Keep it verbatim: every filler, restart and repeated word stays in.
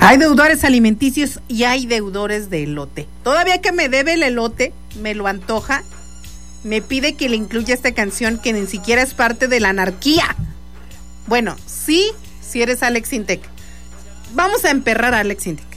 Hay deudores alimenticios y hay deudores de elote. Todavía que me debe el elote, me lo antoja, me pide que le incluya esta canción que ni siquiera es parte de la anarquía. Bueno, sí, si eres Alex Intec. Vamos a emperrar a Alex Intec.